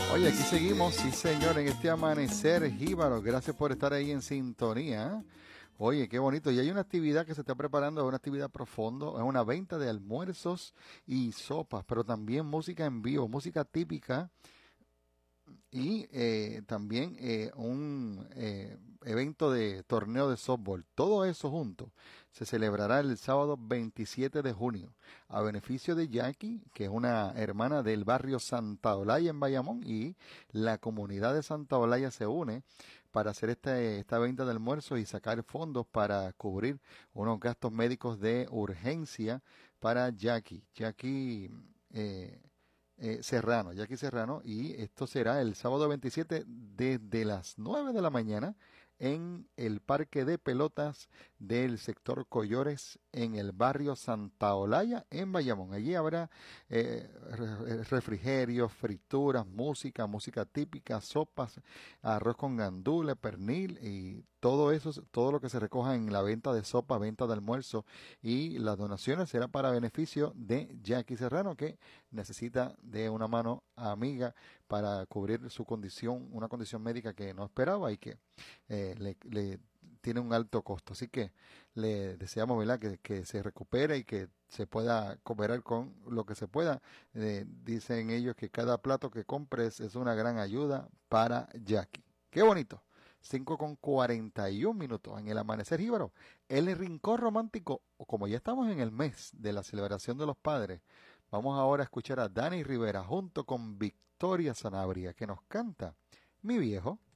Oye, aquí seguimos, sí señor, en este amanecer jíbaro. Gracias por estar ahí en sintonía. Oye, qué bonito. Y hay una actividad que se está preparando, una actividad profundo, es una venta de almuerzos y sopas, pero también música en vivo, música típica y también un evento de torneo de softball. Todo eso junto se celebrará el sábado 27 de junio a beneficio de Jackie, que es una hermana del barrio Santa Olaya en Bayamón, y la comunidad de Santa Olaya se une para hacer esta venta de almuerzos y sacar fondos para cubrir unos gastos médicos de urgencia para Jackie. Eh, Jackie Serrano, y esto será el sábado 27 desde las 9 de la mañana en el parque de pelotas del sector Collores en el barrio Santa Olaya en Bayamón. Allí habrá refrigerios, frituras, música típica, sopas, arroz con gandules, pernil y todo eso, todo lo que se recoja en la venta de sopa, venta de almuerzo, y las donaciones serán para beneficio de Jackie Serrano, que necesita de una mano amiga para cubrir su condición, una condición médica que no esperaba y que le tiene un alto costo. Así que le deseamos, ¿verdad?, que se recupere y que se pueda cooperar con lo que se pueda. Dicen ellos que cada plato que compres es una gran ayuda para Jackie. ¡Qué bonito! 5:41 en el amanecer jíbaro. El rincón romántico, o como ya estamos en el mes de la celebración de los padres, vamos ahora a escuchar a Dani Rivera junto con Victoria Sanabria, que nos canta Mi Viejo.